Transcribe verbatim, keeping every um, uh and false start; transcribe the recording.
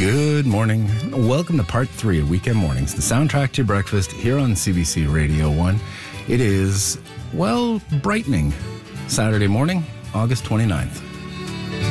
Good morning. Welcome to part three of Weekend Mornings, the soundtrack to your breakfast here on C B C Radio one. It is, well, brightening Saturday morning, August twenty-ninth.